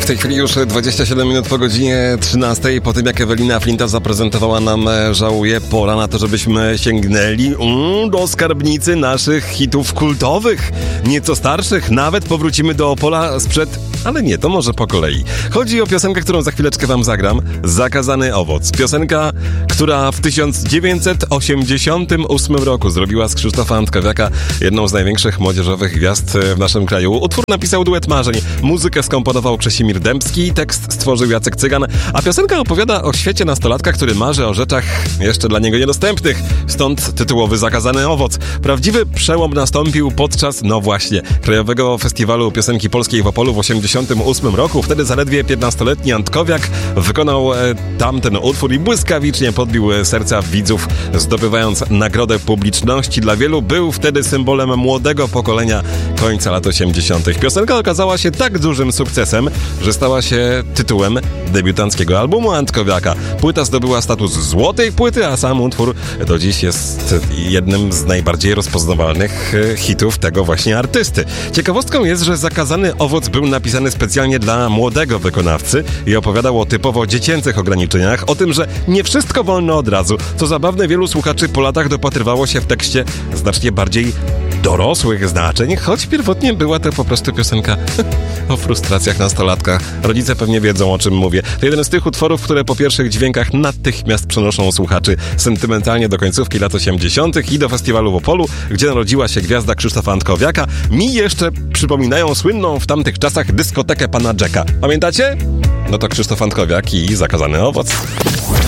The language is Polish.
tej chwili już 27 minut po godzinie 13. Po tym jak Ewelina Flinta zaprezentowała nam Żałuję, pora na to, żebyśmy sięgnęli do skarbnicy naszych hitów kultowych, nieco starszych. Nawet powrócimy do Opola sprzed... Ale nie, to może po kolei. Chodzi o piosenkę, którą za chwileczkę wam zagram. Zakazany owoc. Piosenka, która w 1988 roku zrobiła z Krzysztofa Antkowiaka jedną z największych młodzieżowych gwiazd w naszym kraju. Utwór napisał Duet Marzeń. Muzykę skomponował Krzesimir Dębski, tekst stworzył Jacek Cygan, a piosenka opowiada o świecie nastolatka, który marzy o rzeczach jeszcze dla niego niedostępnych. Stąd tytułowy Zakazany owoc. Prawdziwy przełom nastąpił podczas, no właśnie, Krajowego Festiwalu Piosenki Polskiej w Opolu w 1988 roku. Wtedy zaledwie 15-letni Antkowiak wykonał tamten utwór i błyskawicznie podbił serca widzów, zdobywając nagrodę publiczności. Dla wielu był wtedy symbolem młodego pokolenia końca lat 80. Piosenka okazała się tak dużym sukcesem, że stała się tytułem debiutanckiego albumu Antkowiaka. Płyta zdobyła status złotej płyty, a sam utwór do dziś jest jednym z najbardziej rozpoznawalnych hitów tego właśnie artysty. Ciekawostką jest, że Zakazany owoc był napisany specjalnie dla młodego wykonawcy i opowiadał o typowo dziecięcych ograniczeniach, o tym, że nie wszystko wolno od razu. Co zabawne, wielu słuchaczy po latach dopatrywało się w tekście znacznie bardziej dorosłych znaczeń, choć pierwotnie była to po prostu piosenka o frustracjach nastolatka. Rodzice pewnie wiedzą, o czym mówię. To jeden z tych utworów, które po pierwszych dźwiękach natychmiast przenoszą słuchaczy sentymentalnie do końcówki lat 80. i do festiwalu w Opolu, gdzie narodziła się gwiazda Krzysztofa Antkowiaka. Mi jeszcze przypominają słynną w tamtych czasach dyskotekę pana Jacka. Pamiętacie? No to Krzysztof Antkowiak i Zakazany owoc.